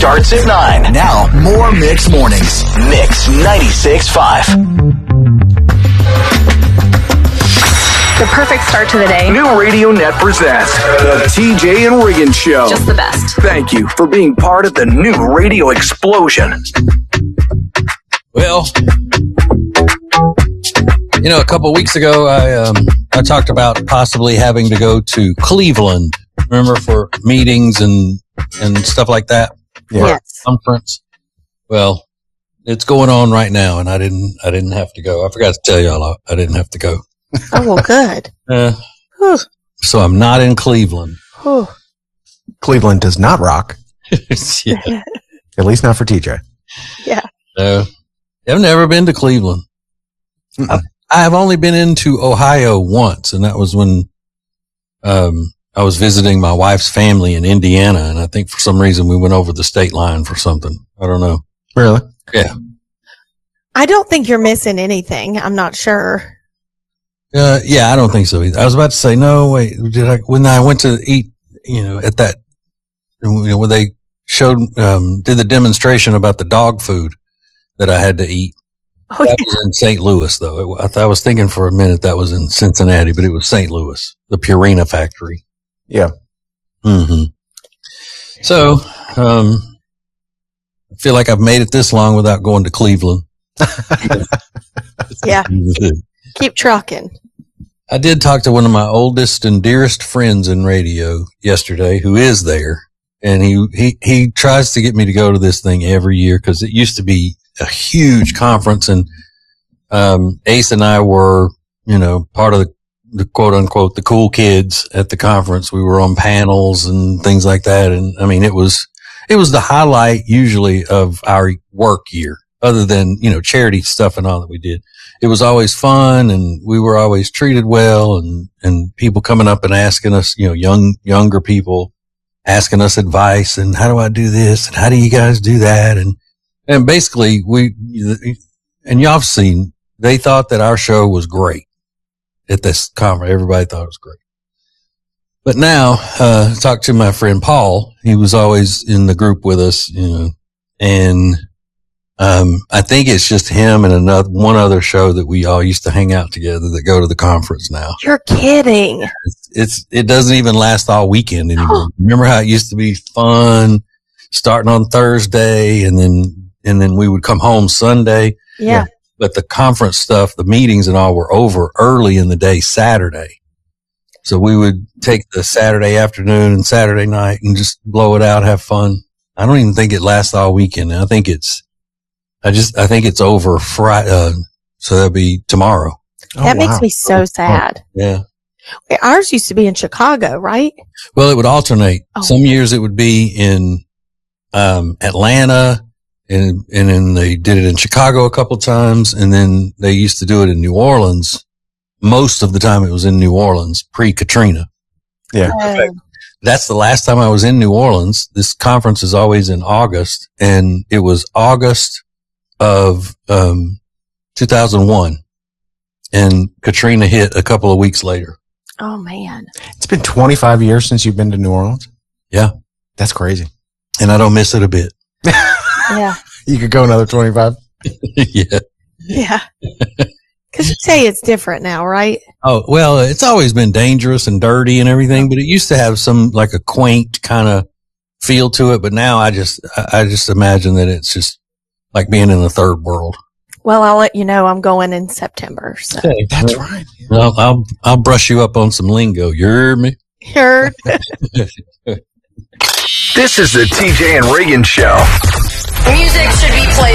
starts at 9. Now, more Mix Mornings. Mix 96.5. The perfect start to the day. New Radio Net presents the TJ and Regan Show. Just the best. Thank you for being part of the new radio explosion. Well, you know, a couple of weeks ago, I talked about possibly having to go to Cleveland. Remember, for meetings and stuff like that. Yes. Conference. Well, it's going on right now, and I didn't have to go. I forgot to tell y'all I didn't have to go. Oh, well, good. So I'm not in Cleveland. Cleveland does not rock. Yeah. At least not for TJ. Yeah. No. I've never been to Cleveland. I've only been into Ohio once, and that was when I was visiting my wife's family in Indiana, and I think for some reason we went over the state line for something. I don't know. Really? Yeah. I don't think you're missing anything. I'm not sure. Yeah, I don't think so either. I was about to say, no, wait, when I went to eat, at that, when they showed, did the demonstration about the dog food that I had to eat. Oh, that was in St. Louis, though. I was thinking for a minute that was in Cincinnati, but it was St. Louis, the Purina factory. Yeah. Mm-hmm. So, I feel like I've made it this long without going to Cleveland. Yeah. Keep trucking. I did talk to one of my oldest and dearest friends in radio yesterday who is there, and he tries to get me to go to this thing every year because it used to be a huge conference, and Ace and I were, part of the quote unquote the cool kids at the conference. We were on panels and things like that, and I mean it was the highlight usually of our work year, other than charity stuff and all that we did. It was always fun, and we were always treated well, and people coming up and asking us, younger people asking us advice, and how do I do this, and how do you guys do that, and basically and y'all have seen, they thought that our show was great at this conference. Everybody thought it was great. But now, talk to my friend Paul. He was always in the group with us, and I think it's just him and one other show that we all used to hang out together that go to the conference now. You're kidding. It doesn't even last all weekend anymore. Remember how it used to be fun, starting on Thursday, and then we would come home Sunday. Yeah. But the conference stuff, the meetings and all were over early in the day, Saturday. So we would take the Saturday afternoon and Saturday night and just blow it out, have fun. I don't even think it lasts all weekend. I think it's over Friday. So that'll be tomorrow. That makes me so sad. Yeah. Ours used to be in Chicago, right? Well, it would alternate. Oh. Some years it would be in, Atlanta, and then they did it in Chicago a couple times, and then they used to do it in New Orleans. Most of the time it was in New Orleans, pre-Katrina. Yeah. That's the last time I was in New Orleans. This conference is always in August, and it was August of 2001, and Katrina hit a couple of weeks later. Oh, man. It's been 25 years since you've been to New Orleans? Yeah. That's crazy. And I don't miss it a bit. Yeah. You could go another 25? Yeah. Yeah. Because you say it's different now, right? Oh, well, it's always been dangerous and dirty and everything, but it used to have some, like a quaint kind of feel to it. But now I just imagine that it's just like being in the third world. Well, I'll let you know I'm going in September. So. Okay. That's right. Well, I'll brush you up on some lingo. You hear me? Heard. This is the TJ and Regan Show. Music should be played